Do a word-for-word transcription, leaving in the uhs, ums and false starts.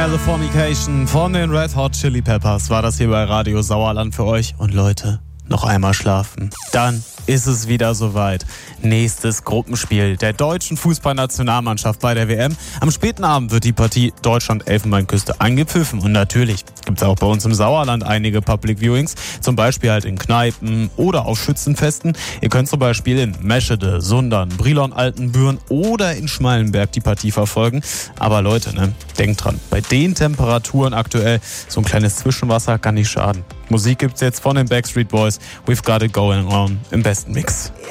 Californication von den Red Hot Chili Peppers war das hier bei Radio Sauerland für euch. Und Leute, noch einmal schlafen. Dann ist es wieder soweit. Nächstes Gruppenspiel der deutschen Fußballnationalmannschaft bei der W M. Am späten Abend wird die Partie Deutschland-Elfenbeinküste angepfiffen. Und natürlich gibt es auch bei uns im Sauerland einige Public Viewings. Zum Beispiel halt in Kneipen oder auf Schützenfesten. Ihr könnt zum Beispiel in Meschede, Sundern, Brilon, Altenbüren oder in Schmallenberg die Partie verfolgen. Aber Leute, ne, denkt dran, bei den Temperaturen aktuell, so ein kleines Zwischenwasser kann nicht schaden. Musik gibt's jetzt von den Backstreet Boys. We've got it going on im besten Mix.